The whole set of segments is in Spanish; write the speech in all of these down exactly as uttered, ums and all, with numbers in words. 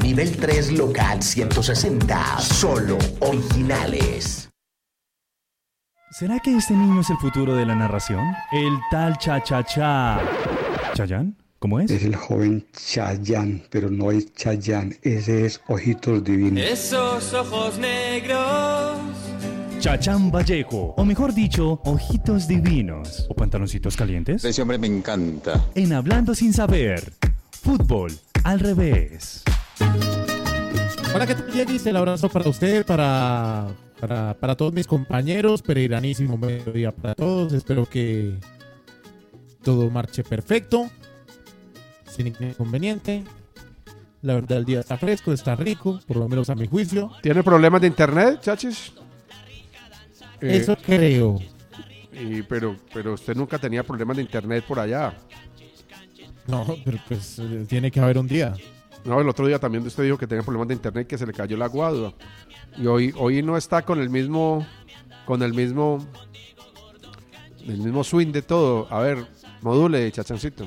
nivel tres local ciento sesenta. Solo originales. ¿Será que este niño es el futuro de la narración? El tal Cha-Cha-Cha. ¿Chayán? ¿Cómo es? Es el joven Chayán, pero no es Chayán, ese es Ojitos Divinos. Esos ojos negros. Chachán Vallejo, o mejor dicho, Ojitos Divinos. ¿O pantaloncitos calientes? Ese hombre me encanta. En Hablando Sin Saber, fútbol al revés. Hola, ¿qué tal, Yegis? El abrazo para usted, para, para, para todos mis compañeros. Pereiranísimo mediodía para todos. Espero que todo marche perfecto, sin ningún inconveniente. La verdad, el día está fresco, está rico, por lo menos a mi juicio. ¿Tiene problemas de internet, chachis? Eh, Eso creo. Y, pero, pero usted nunca tenía problemas de internet por allá. No, pero pues eh, tiene que haber un día. No, el otro día también usted dijo que tenía problemas de internet, que se le cayó la guadua. Y hoy, hoy no está con el mismo, con el mismo, el mismo swing de todo. A ver, module, chachancito.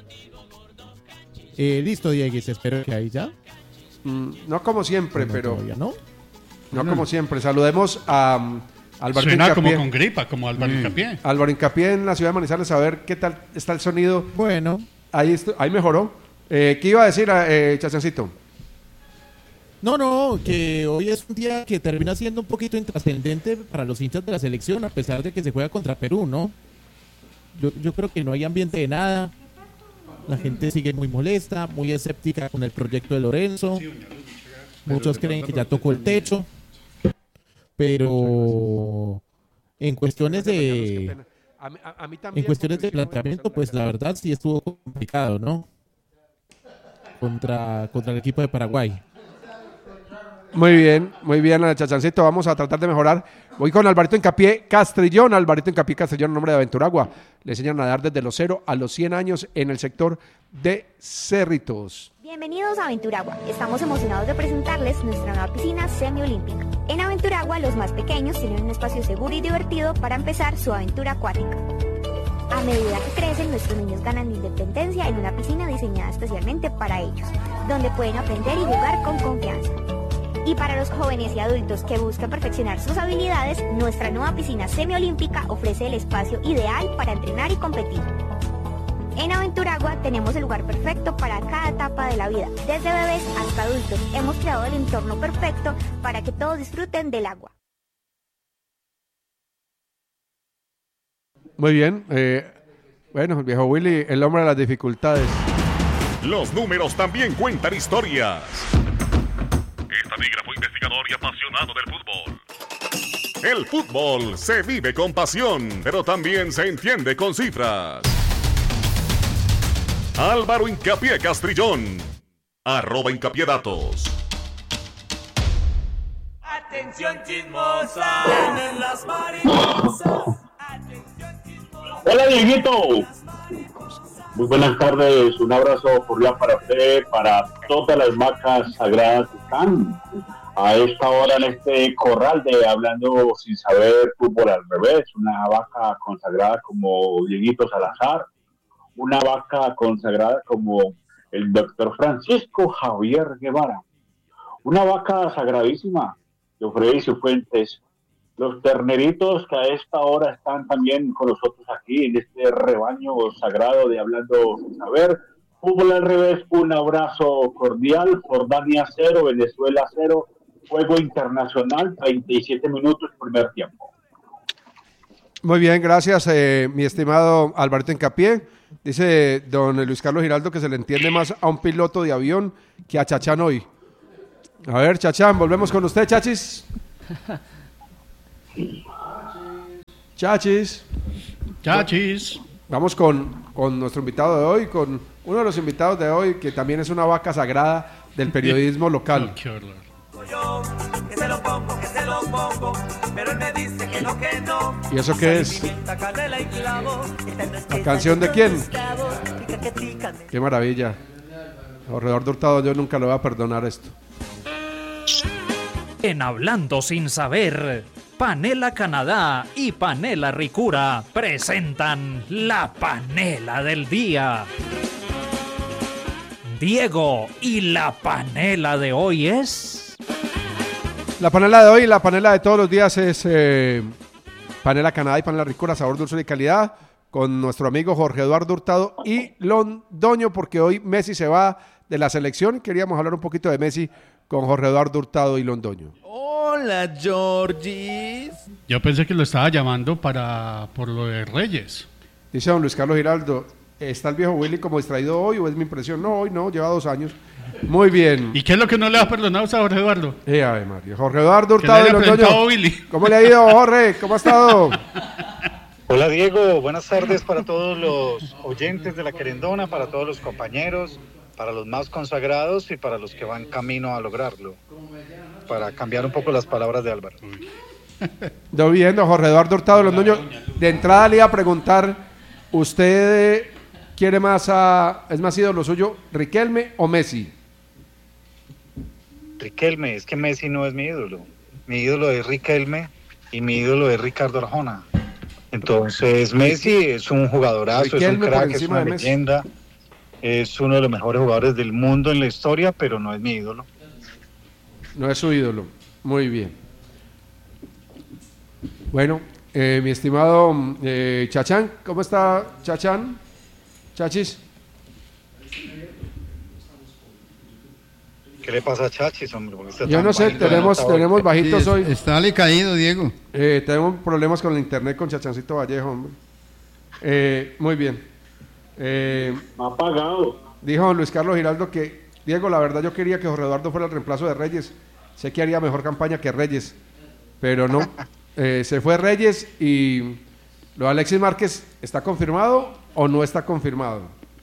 Eh, listo, Dieguis, espero que ahí ya. Mm, no como siempre, Bueno, pero todavía no. no Mm. como siempre. Saludemos a um, Álvaro Suena Hincapié. como con gripa, como Álvaro Mm. Hincapié. Álvaro Hincapié en la ciudad de Manizales, a ver qué tal está el sonido. Bueno. Ahí, estu- ahí mejoró. Eh, ¿Qué iba a decir, eh, chachancito? No, no, que hoy es un día que termina siendo un poquito intrascendente para los hinchas de la selección, a pesar de que se juega contra Perú, ¿no? Yo, yo creo que no hay ambiente de nada. La gente sigue muy molesta, muy escéptica con el proyecto de Lorenzo. Muchos creen que ya tocó el techo. Pero en cuestiones de A mí- a- a mí en también, cuestiones porque de planteamiento, pues la verdad sí estuvo complicado, ¿no? Contra, contra el equipo de Paraguay. Muy bien, muy bien, chachancito. Vamos a tratar de mejorar. Voy con Alvarito Hincapié Castrillón. Alvarito Hincapié Castrillón, nombre de Aventuragua. Le enseñan a nadar desde los cero a los cien años en el sector de Cerritos. Bienvenidos a Aventuragua. Estamos emocionados de presentarles nuestra nueva piscina semiolímpica. En Aventuragua, los más pequeños tienen un espacio seguro y divertido para empezar su aventura acuática. A medida que crecen, nuestros niños ganan independencia en una piscina diseñada especialmente para ellos, donde pueden aprender y jugar con confianza. Y para los jóvenes y adultos que buscan perfeccionar sus habilidades, nuestra nueva piscina semiolímpica ofrece el espacio ideal para entrenar y competir. En Aventuragua tenemos el lugar perfecto para cada etapa de la vida. Desde bebés hasta adultos hemos creado el entorno perfecto para que todos disfruten del agua. Muy bien. eh, bueno, el viejo Willy, el hombre de las dificultades. Los números también cuentan historias. Estadígrafo, investigador y apasionado del fútbol. El fútbol se vive con pasión, pero también se entiende con cifras. Álvaro Hincapié Castrillón. Arroba Hincapié Datos. Atención chismosa. Vienen las mariposas. Hola, Dieguito. Muy buenas tardes. Un abrazo cordial para usted, para todas las vacas sagradas que están a esta hora en este corral de Hablando Sin Saber Fútbol al Revés. Una vaca consagrada como Dieguito Salazar. Una vaca consagrada como el doctor Francisco Javier Guevara. Una vaca sagradísima de Freddy Cifuentes. Los terneritos que a esta hora están también con nosotros aquí en este rebaño sagrado de Hablando Sin Saber. Fútbol al Revés, un abrazo cordial. Jordania cero, Venezuela cero. Juego internacional, treinta y siete minutos, primer tiempo. Muy bien, gracias, eh, mi estimado Alvarito Hincapié. Dice don Luis Carlos Giraldo que se le entiende más a un piloto de avión que a Chachán hoy. A ver, Chachán, volvemos con usted, Chachis. Chachis. Chachis. Vamos con, con nuestro invitado de hoy, con uno de los invitados de hoy, que también es una vaca sagrada del periodismo local. Oh, qué horror. Yo, que se lo pongo, que se lo pongo, pero él me dice que no, que no. ¿Y eso qué es? Canela y clavo, ¿La canción de quién? Qué maravilla. Corredor de Hurtado, yo nunca le voy a perdonar esto. En Hablando Sin Saber, Panela Canadá y Panela Ricura presentan la panela del día. Diego, y la panela de hoy es... La panela de hoy, la panela de todos los días es eh, panela Canadá y panela Ricura, sabor, dulzura y calidad, con nuestro amigo Jorge Eduardo Hurtado y Londoño, porque hoy Messi se va de la selección. Queríamos hablar un poquito de Messi con Jorge Eduardo Hurtado y Londoño. Hola, Georgis. Yo pensé que lo estaba llamando para por lo de Reyes. Dice don Luis Carlos Giraldo, ¿está el viejo Willy como distraído hoy o es mi impresión? No, hoy no, lleva dos años. Muy bien. ¿Y qué es lo que no le ha perdonado a Jorge Eduardo? Eh, ave María. Jorge Eduardo Hurtado y Londoño. ¿Cómo le ha ido, Jorge? ¿Cómo ha estado? Hola, Diego. Buenas tardes para todos los oyentes de La Querendona, para todos los compañeros, para los más consagrados y para los que van camino a lograrlo. Para cambiar un poco las palabras de Álvaro. Yo viendo, Jorge Eduardo Hurtado y Londoño. De entrada le iba a preguntar, ¿usted quiere más a, es más ídolo suyo, Riquelme o Messi? Riquelme, es que Messi no es mi ídolo. Mi ídolo es Riquelme y mi ídolo es Ricardo Arjona. Entonces Messi es un jugadorazo, Riquelme es un crack, es una leyenda, es uno de los mejores jugadores del mundo en la historia, pero no es mi ídolo. No es su ídolo, muy bien. Bueno, eh, mi estimado eh, Chachán, ¿cómo está Chachán? Chachis. ¿Qué le pasa a Chachis, hombre? Yo no sé, tenemos, tenemos bajitos sí, hoy. Está alicaído, Diego. Eh, tenemos problemas con el internet con Chachancito Vallejo, hombre. Eh, muy bien. Eh, apagado. Dijo Luis Carlos Giraldo que, Diego, la verdad yo quería que Jorge Eduardo fuera el reemplazo de Reyes. Sé que haría mejor campaña que Reyes, pero no. Eh, se fue Reyes y lo de Alexis Márquez, ¿está confirmado o no está confirmado?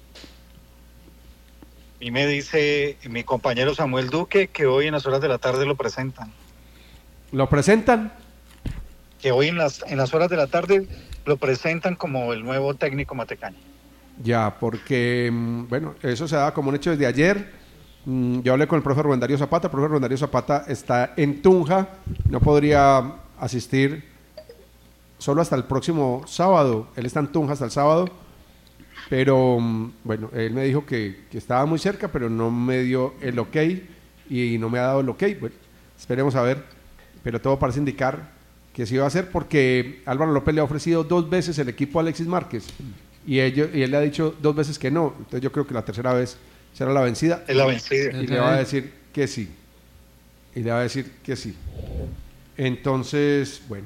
Y me dice mi compañero Samuel Duque que hoy en las horas de la tarde lo presentan. ¿Lo presentan? Que hoy en las, en las horas de la tarde lo presentan como el nuevo técnico matecaño. Ya, porque, bueno, eso se da como un hecho desde ayer. Yo hablé con el profe Rubén Darío Zapata. El profe Rubén Darío Zapata está en Tunja, no podría asistir solo hasta el próximo sábado. Él está en Tunja hasta el sábado. Pero, bueno, él me dijo que, que estaba muy cerca, pero no me dio el ok y no me ha dado el ok. Bueno, esperemos a ver, pero todo parece indicar que sí va a ser porque Álvaro López le ha ofrecido dos veces el equipo a Alexis Márquez y, ellos, y él le ha dicho dos veces que no. Entonces yo creo que la tercera vez será la vencida. Es la vencida. Y le va a decir que sí. Y le va a decir que sí. Entonces, bueno.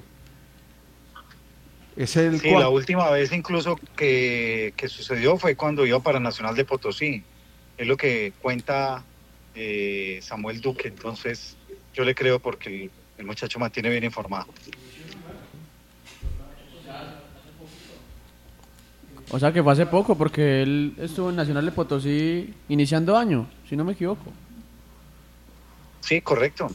Es el sí, cual... la última vez incluso que, que sucedió fue cuando iba para Nacional de Potosí. Es lo que cuenta eh, Samuel Duque. Entonces, yo le creo porque el, el muchacho mantiene bien informado. O sea que fue hace poco, porque él estuvo en Nacional de Potosí iniciando año, si no me equivoco. Sí, correcto.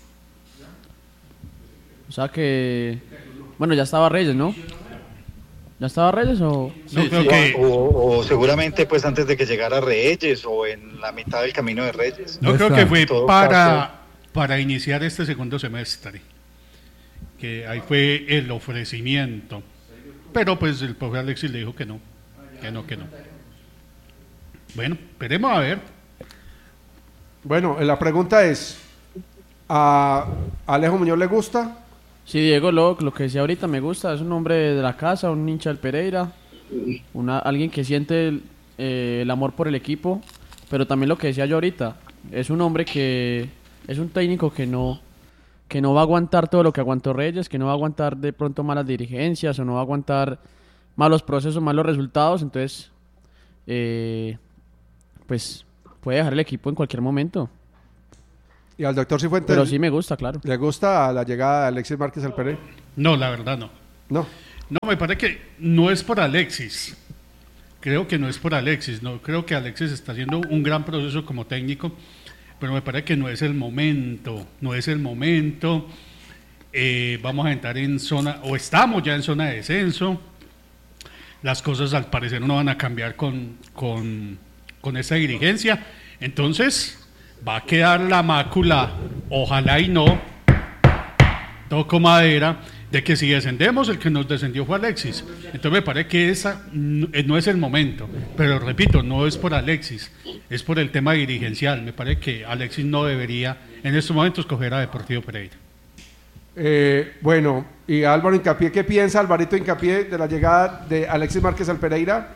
O sea que... Bueno, ya estaba Reyes, ¿no? ¿Ya estaba Reyes o...? No, sí, creo sí. que... o, o seguramente pues antes de que llegara Reyes o en la mitad del camino de Reyes. No, creo que fue para, para iniciar este segundo semestre. Que ahí fue el ofrecimiento. Pero pues el profe Alexis le dijo que no. Que no, que no. Bueno, esperemos a ver. Bueno, la pregunta es, ¿a Alejo Muñoz le gusta? Sí, Diego, lo, lo que decía ahorita me gusta, es un hombre de la casa, un hincha del Pereira, una, alguien que siente el, eh, el amor por el equipo, pero también lo que decía yo ahorita, es un hombre que es un técnico que no, que no va a aguantar todo lo que aguantó Reyes, que no va a aguantar de pronto malas dirigencias o no va a aguantar malos procesos, malos resultados, entonces eh, pues puede dejar el equipo en cualquier momento. ¿Y al doctor Cifuentes? Pero sí me gusta, claro. ¿Le gusta la llegada de Alexis Márquez al Pereira? No, la verdad no. No. No, me parece que no es por Alexis. Creo que no es por Alexis. No, creo que Alexis está haciendo un gran proceso como técnico, pero me parece que no es el momento. No es el momento. Eh, vamos a entrar en zona, o estamos ya en zona de descenso. Las cosas al parecer no van a cambiar con, con, con esta dirigencia. Entonces... va a quedar la mácula, ojalá y no, toco madera, de que si descendemos, el que nos descendió fue Alexis. Entonces me parece que esa no es el momento, pero repito, no es por Alexis, es por el tema dirigencial. Me parece que Alexis no debería en estos momentos coger a Deportivo Pereira. Eh, bueno, y Álvaro Hincapié, ¿qué piensa Alvarito Hincapié de la llegada de Alexis Márquez al Pereira?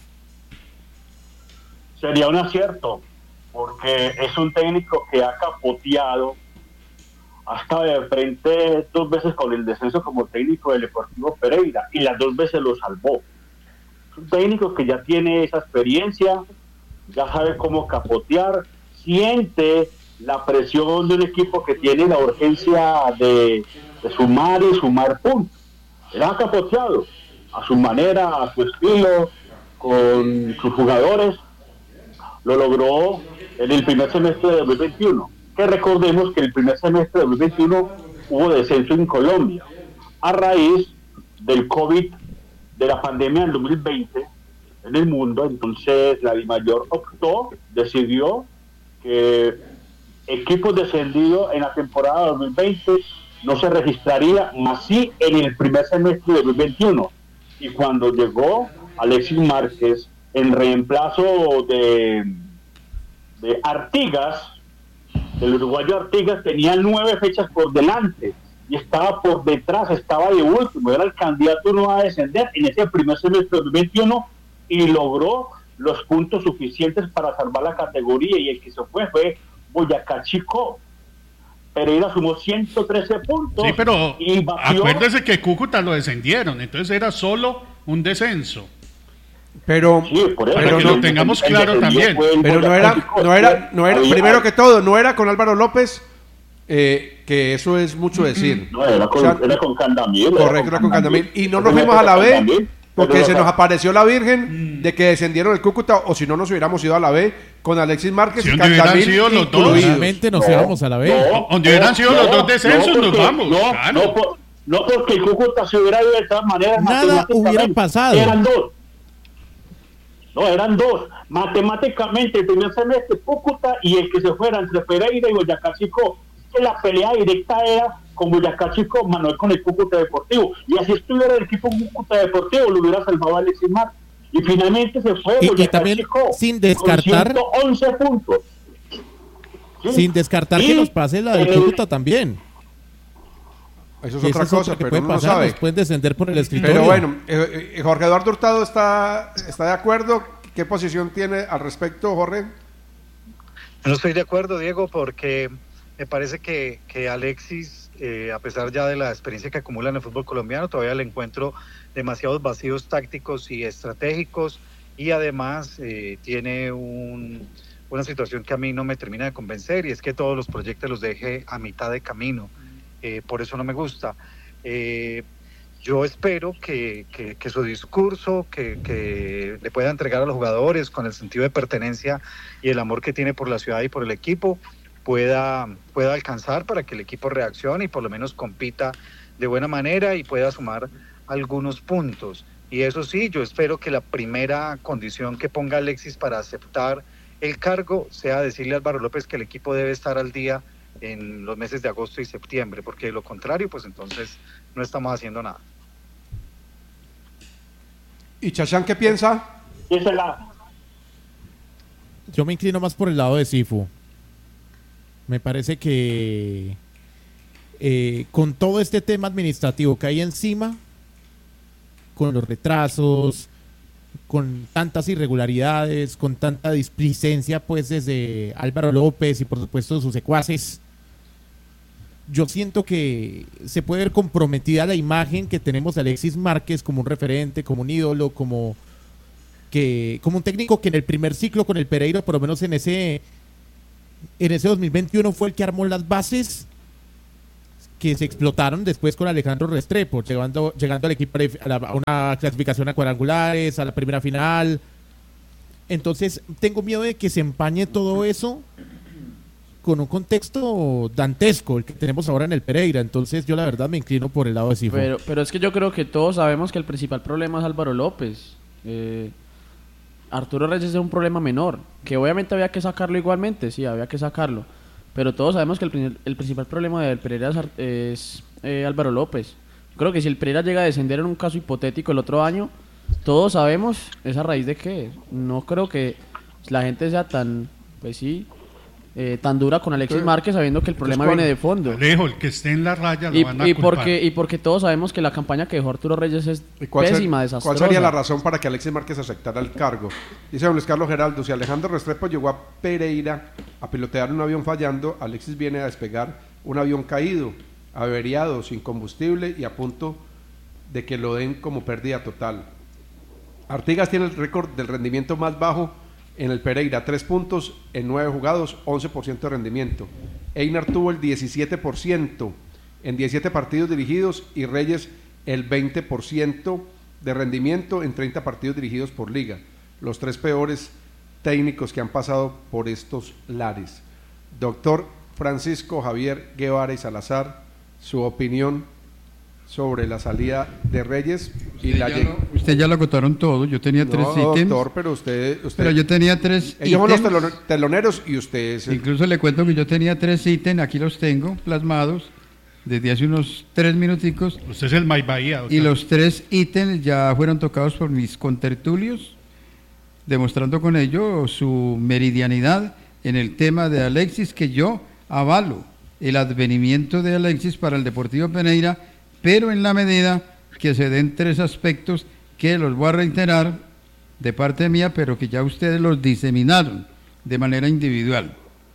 Sería un acierto, porque es un técnico que ha capoteado, ha estado de frente dos veces con el descenso como técnico del Deportivo Pereira y las dos veces lo salvó. Es un técnico que ya tiene esa experiencia, ya sabe cómo capotear, siente la presión de un equipo que tiene la urgencia de, de sumar y sumar puntos. Él ha capoteado a su manera, a su estilo, con sus jugadores. Lo logró en el primer semestre de dos mil veintiuno. Que recordemos que el primer semestre de dos mil veintiuno hubo descenso en Colombia a raíz del COVID, de la pandemia del dos mil veinte en el mundo. Entonces la DIMAYOR optó, decidió que equipos descendidos en la temporada dos mil veinte no se registraría, más sí en el primer semestre de dos mil veintiuno. Y cuando llegó Alexis Márquez en reemplazo de, de Artigas, el uruguayo Artigas tenía nueve fechas por delante y estaba por detrás, estaba de último, era el candidato no a descender en ese primer semestre de dos mil veintiuno y logró los puntos suficientes para salvar la categoría, y el que se fue fue Boyacá Chicó. Pereira sumó ciento trece puntos. Sí, pero y batió... acuérdese que Cúcuta lo descendieron, entonces era solo un descenso. Pero, sí, por eso, pero que no, lo tengamos claro también. Pero no era, no era, no era, primero que todo, no era con Álvaro López, eh, que eso es mucho decir. No, era con, o sea, era con Candamil. Correcto, era con Candamil. Y no nos fuimos a la B porque se nos apareció la Virgen de que descendieron el Cúcuta, o si no nos hubiéramos ido a la B con Alexis Márquez si y Candamil incluidos. Obviamente nos íbamos a la B. No, donde hubieran no, sido no, los dos descensos, no, porque, nos vamos. No, claro. no, por, no porque el Cúcuta se hubiera ido de todas maneras. Nada hubiera pasado. Eran dos. No, eran dos. Matemáticamente, el primer semestre Cúcuta y el que se fuera entre Pereira y Boyacá Chicó. Que la pelea directa era con Boyacá Chicó, Manuel con el Cúcuta Deportivo. Y así estuviera el equipo Cúcuta Deportivo, lo hubiera salvado a Alexis Márquez. Y finalmente se fue y, Boyacá y también Chicó sin descartar con ciento once puntos. ¿Sí? Sin descartar y que nos pase la del Cúcuta también. Eso es otra es cosa, pero uno no sabe. Nos pueden descender por el escritorio. Pero bueno, eh, Jorge Eduardo Hurtado está, está de acuerdo. ¿Qué posición tiene al respecto, Jorge? No estoy de acuerdo, Diego, porque me parece que, que Alexis, eh, a pesar ya de la experiencia que acumula en el fútbol colombiano, todavía le encuentro demasiados vacíos tácticos y estratégicos, y además eh, tiene un, una situación que a mí no me termina de convencer, y es que todos los proyectos los deje a mitad de camino. Eh, por eso no me gusta. Eh, yo espero que, que, que su discurso, que, que le pueda entregar a los jugadores con el sentido de pertenencia y el amor que tiene por la ciudad y por el equipo, pueda, pueda alcanzar para que el equipo reaccione y por lo menos compita de buena manera y pueda sumar algunos puntos. Y eso sí, yo espero que la primera condición que ponga Alexis para aceptar el cargo sea decirle a Álvaro López que el equipo debe estar al día en los meses de agosto y septiembre, porque de lo contrario, pues entonces no estamos haciendo nada. ¿Y Chachán qué piensa? Yo me inclino más por el lado de Sifu. Me parece que eh, con todo este tema administrativo que hay encima, con los retrasos, con tantas irregularidades, con tanta displicencia pues desde Álvaro López y por supuesto sus secuaces, yo siento que se puede ver comprometida la imagen que tenemos de Alexis Márquez como un referente, como un ídolo, como que como un técnico que en el primer ciclo con el Pereira, por lo menos en ese en ese dos mil veintiuno, fue el que armó las bases que se explotaron después con Alejandro Restrepo, llegando, llegando al equipo a, la, a una clasificación a cuadrangulares, a la primera final. Entonces tengo miedo de que se empañe todo eso con un contexto dantesco, el que tenemos ahora en el Pereira. Entonces yo la verdad me inclino por el lado de Sifo. Pero, pero es que yo creo que todos sabemos que el principal problema es Álvaro López. Eh, Arturo Reyes es un problema menor, que obviamente había que sacarlo igualmente, sí, había que sacarlo. Pero todos sabemos que el, el principal problema del Pereira es, es eh, Álvaro López. Creo que si el Pereira llega a descender en un caso hipotético el otro año, todos sabemos esa raíz de qué. No creo que la gente sea tan, pues sí, eh, tan dura con Alexis Márquez, sabiendo que el problema viene de fondo. Alejo, el que esté en la raya lo y, van a y culpar. porque y porque todos sabemos que la campaña que dejó Arturo Reyes es pésima, ser, desastrosa. ¿Cuál sería la razón para que Alexis Márquez aceptara el cargo? Dice don Luis Carlos Geraldo, si Alejandro Restrepo llegó a Pereira a pilotear un avión fallando, Alexis viene a despegar un avión caído, averiado, sin combustible y a punto de que lo den como pérdida total. Artigas tiene el récord del rendimiento más bajo en el Pereira, tres puntos en nueve jugados, once por ciento de rendimiento. Einar tuvo el diecisiete por ciento en diecisiete partidos dirigidos y Reyes el veinte por ciento de rendimiento en treinta partidos dirigidos por liga. Los tres peores técnicos que han pasado por estos lares. Doctor Francisco Javier Guevara y Salazar, su opinión sobre la salida de Reyes y usted la ya, lo, usted ya lo agotaron todo. Yo tenía no, tres ítems. Doctor, pero usted, usted pero yo tenía tres ellos son los ítems. telon- teloneros y ustedes. Incluso le cuento que yo tenía tres ítems, aquí los tengo plasmados desde hace unos tres minuticos. Usted es el May Bahía, doctor. Y los tres ítems ya fueron tocados por mis contertulios, demostrando con ello su meridianidad en el tema de Alexis, que yo avalo el advenimiento de Alexis para el Deportivo Pereira, pero en la medida que se den tres aspectos que los voy a reiterar de parte mía, pero que ya ustedes los diseminaron de manera individual.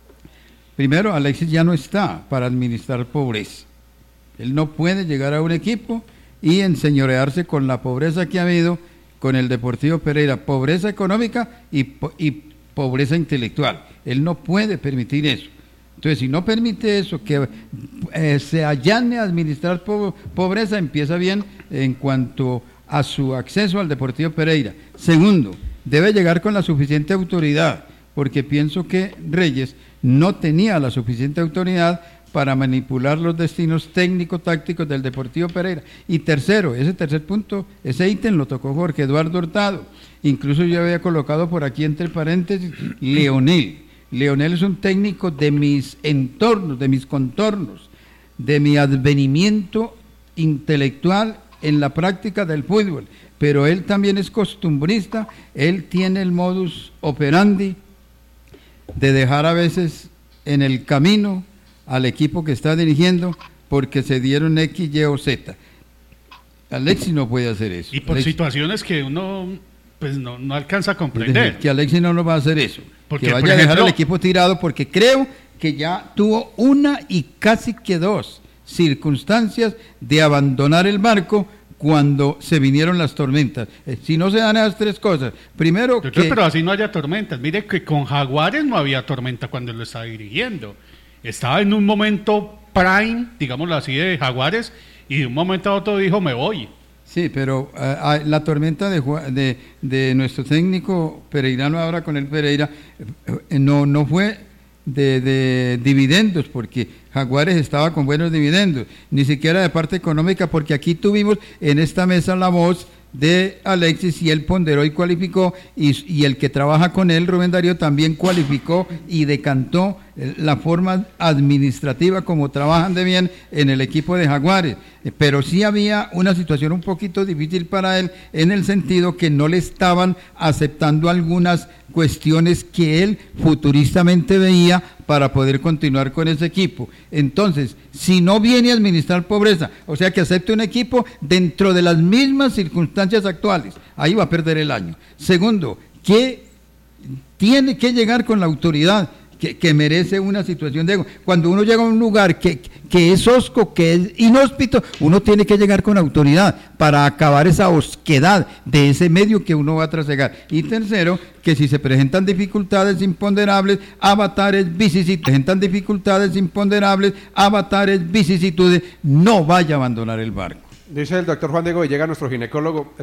Primero, Alexis ya no está para administrar pobreza. Él no puede llegar a un equipo y enseñorearse con la pobreza que ha habido con el Deportivo Pereira, pobreza económica y, po- y pobreza intelectual. Él no puede permitir eso. Entonces, si no permite eso, que eh, se allane a administrar po- pobreza, empieza bien en cuanto a su acceso al Deportivo Pereira. Segundo, debe llegar con la suficiente autoridad, porque pienso que Reyes no tenía la suficiente autoridad para manipular los destinos técnico-tácticos del Deportivo Pereira. Y tercero, ese tercer punto, ese ítem lo tocó Jorge Eduardo Hurtado. Incluso yo había colocado por aquí entre paréntesis Leonel. Leonel es un técnico de mis entornos, de mis contornos, de mi advenimiento intelectual en la práctica del fútbol, pero él también es costumbrista, él tiene el modus operandi de dejar a veces en el camino al equipo que está dirigiendo porque se dieron X, Y o Z. Alexis no puede hacer eso. Y por Alexis, situaciones que uno pues no, no alcanza a es comprender. decir, que Alexis no nos va a hacer eso. Porque, que vaya por a dejar ejemplo, al equipo tirado, porque creo que ya tuvo una y casi que dos circunstancias de abandonar el barco cuando se vinieron las tormentas. Eh, si no se dan esas tres cosas, primero Doctor, que... pero así no haya tormentas. Mire que con Jaguares no había tormenta cuando lo estaba dirigiendo. Estaba en un momento prime, digámoslo así, de Jaguares, y de un momento a otro dijo, me voy. Sí, pero uh, la tormenta de, de, de nuestro técnico pereirano ahora con el Pereira eh, no, no fue de, de dividendos, porque Jaguares estaba con buenos dividendos, ni siquiera de parte económica, porque aquí tuvimos en esta mesa la voz de Alexis y él ponderó y cualificó, y, y el que trabaja con él, Rubén Darío, también cualificó y decantó la forma administrativa como trabajan de bien en el equipo de Jaguares, pero sí había una situación un poquito difícil para él en el sentido que no le estaban aceptando algunas cuestiones que él futuristamente veía para poder continuar con ese equipo. Entonces, si no viene a administrar pobreza, o sea que acepte un equipo dentro de las mismas circunstancias actuales, ahí va a perder el año. Segundo, que tiene que llegar con la autoridad que, que merece una situación de... Cuando uno llega a un lugar que, que es hosco, que es inhóspito, uno tiene que llegar con autoridad para acabar esa osquedad de ese medio que uno va a trasegar. Y tercero, que si se presentan dificultades imponderables, avatares, vicisitudes, presentan dificultades imponderables, avatares, vicisitudes, no vaya a abandonar el barco. Dice el doctor Juan Diego Villegas, nuestro ginecólogo,